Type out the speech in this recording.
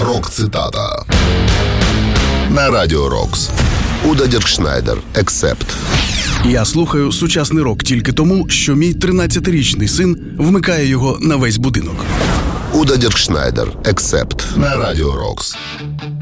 Рок-цитата на Радіо Рокс. Уда Діркшнайдер, «Accept». Я слухаю сучасний рок тільки тому, що мій 13-річний син вмикає його на весь будинок. Уда Діркшнайдер, «Accept» на Радіо Рокс.